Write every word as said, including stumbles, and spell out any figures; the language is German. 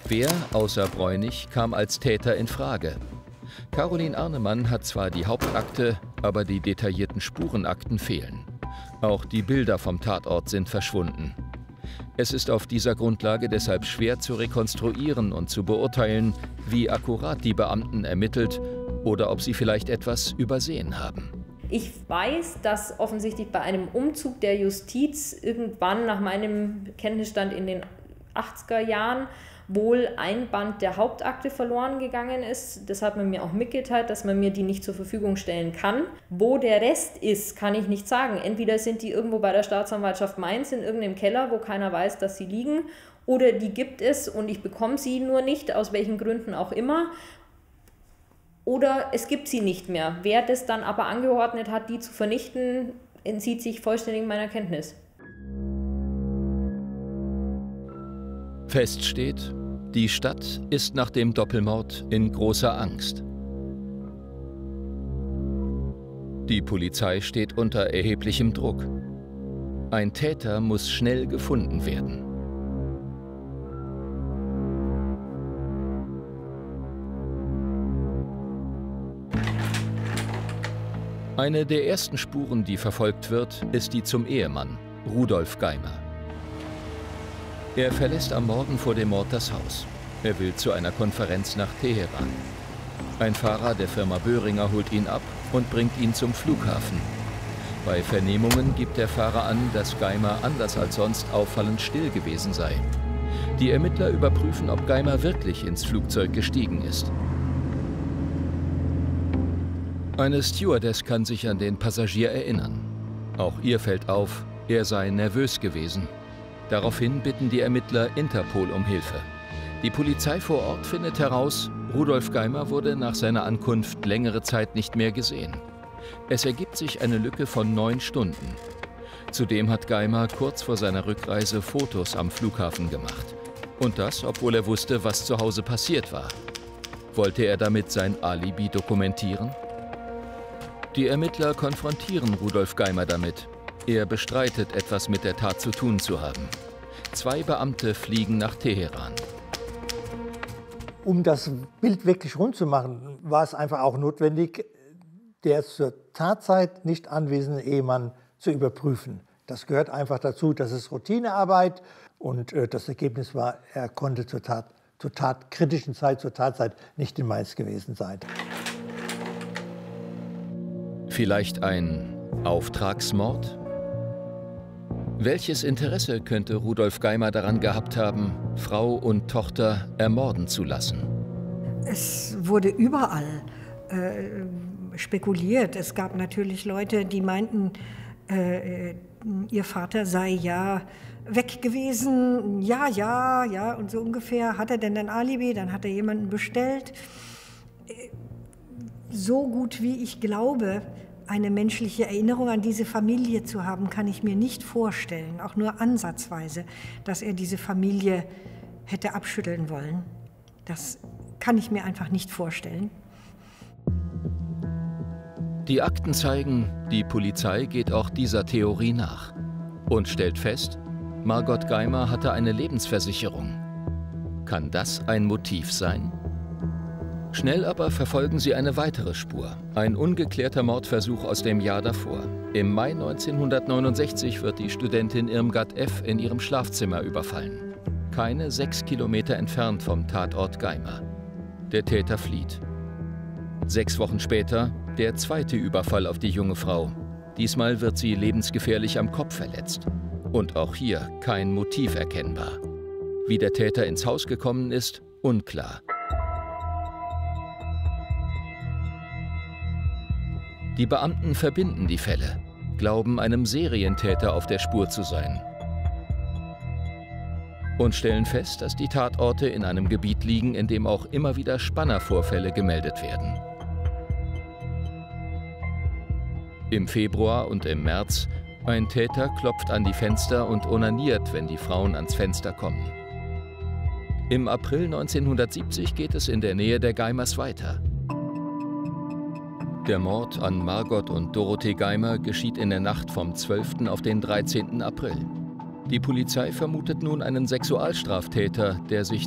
Wer außer Bräunig kam als Täter in Frage? Caroline Arnemann hat zwar die Hauptakte, aber die detaillierten Spurenakten fehlen. Auch die Bilder vom Tatort sind verschwunden. Es ist auf dieser Grundlage deshalb schwer zu rekonstruieren und zu beurteilen, wie akkurat die Beamten ermittelt oder ob sie vielleicht etwas übersehen haben. Ich weiß, dass offensichtlich bei einem Umzug der Justiz irgendwann nach meinem Kenntnisstand in den achtziger Jahren wohl ein Band der Hauptakte verloren gegangen ist. Das hat man mir auch mitgeteilt, dass man mir die nicht zur Verfügung stellen kann. Wo der Rest ist, kann ich nicht sagen. Entweder sind die irgendwo bei der Staatsanwaltschaft Mainz in irgendeinem Keller, wo keiner weiß, dass sie liegen, oder die gibt es und ich bekomme sie nur nicht, aus welchen Gründen auch immer. Oder es gibt sie nicht mehr. Wer das dann aber angeordnet hat, die zu vernichten, entzieht sich vollständig meiner Kenntnis. Fest steht, die Stadt ist nach dem Doppelmord in großer Angst. Die Polizei steht unter erheblichem Druck. Ein Täter muss schnell gefunden werden. Eine der ersten Spuren, die verfolgt wird, ist die zum Ehemann, Rudolf Geimer. Er verlässt am Morgen vor dem Mord das Haus. Er will zu einer Konferenz nach Teheran. Ein Fahrer der Firma Böhringer holt ihn ab und bringt ihn zum Flughafen. Bei Vernehmungen gibt der Fahrer an, dass Geimer anders als sonst auffallend still gewesen sei. Die Ermittler überprüfen, ob Geimer wirklich ins Flugzeug gestiegen ist. Eine Stewardess kann sich an den Passagier erinnern. Auch ihr fällt auf, er sei nervös gewesen. Daraufhin bitten die Ermittler Interpol um Hilfe. Die Polizei vor Ort findet heraus, Rudolf Geimer wurde nach seiner Ankunft längere Zeit nicht mehr gesehen. Es ergibt sich eine Lücke von neun Stunden. Zudem hat Geimer kurz vor seiner Rückreise Fotos am Flughafen gemacht. Und das, obwohl er wusste, was zu Hause passiert war. Wollte er damit sein Alibi dokumentieren? Die Ermittler konfrontieren Rudolf Geimer damit. Er bestreitet, etwas mit der Tat zu tun zu haben. Zwei Beamte fliegen nach Teheran. Um das Bild wirklich rund zu machen, war es einfach auch notwendig, der zur Tatzeit nicht anwesende Ehemann zu überprüfen. Das gehört einfach dazu, das ist Routinearbeit und äh, das Ergebnis war, er konnte zur, Tat, zur tatkritischen Zeit, zur Tatzeit nicht in Mainz gewesen sein. Vielleicht ein Auftragsmord? Welches Interesse könnte Rudolf Geimer daran gehabt haben, Frau und Tochter ermorden zu lassen? Es wurde überall äh, spekuliert. Es gab natürlich Leute, die meinten, äh, ihr Vater sei ja weg gewesen. Ja, ja, ja, und so ungefähr. Hat er denn ein Alibi? Dann hat er jemanden bestellt. So gut wie ich glaube, eine menschliche Erinnerung an diese Familie zu haben, kann ich mir nicht vorstellen, auch nur ansatzweise, dass er diese Familie hätte abschütteln wollen. Das kann ich mir einfach nicht vorstellen. Die Akten zeigen, die Polizei geht auch dieser Theorie nach und stellt fest, Margot Geimer hatte eine Lebensversicherung. Kann das ein Motiv sein? Schnell aber verfolgen sie eine weitere Spur. Ein ungeklärter Mordversuch aus dem Jahr davor. Im Mai neunzehnhundertneunundsechzig wird die Studentin Irmgard F. in ihrem Schlafzimmer überfallen. Keine sechs Kilometer entfernt vom Tatort Geimer. Der Täter flieht. Sechs Wochen später der zweite Überfall auf die junge Frau. Diesmal wird sie lebensgefährlich am Kopf verletzt. Und auch hier kein Motiv erkennbar. Wie der Täter ins Haus gekommen ist, unklar. Die Beamten verbinden die Fälle, glauben einem Serientäter auf der Spur zu sein. Und stellen fest, dass die Tatorte in einem Gebiet liegen, in dem auch immer wieder Spannervorfälle gemeldet werden. Im Februar und im März, ein Täter klopft an die Fenster und onaniert, wenn die Frauen ans Fenster kommen. Im April neunzehnhundertsiebzig geht es in der Nähe der Geimers weiter. Der Mord an Margot und Dorothee Geimer geschieht in der Nacht vom zwölften auf den dreizehnten April. Die Polizei vermutet nun einen Sexualstraftäter, der sich